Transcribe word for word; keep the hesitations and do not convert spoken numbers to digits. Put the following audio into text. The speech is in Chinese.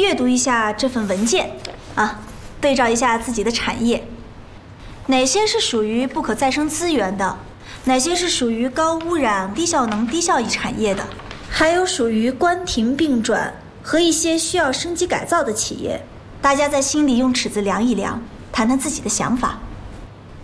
阅读一下这份文件啊，对照一下自己的产业，哪些是属于不可再生资源的，哪些是属于高污染、低效能、低效益产业的，还有属于关停并转和一些需要升级改造的企业。大家在心里用尺子量一量，谈谈自己的想法。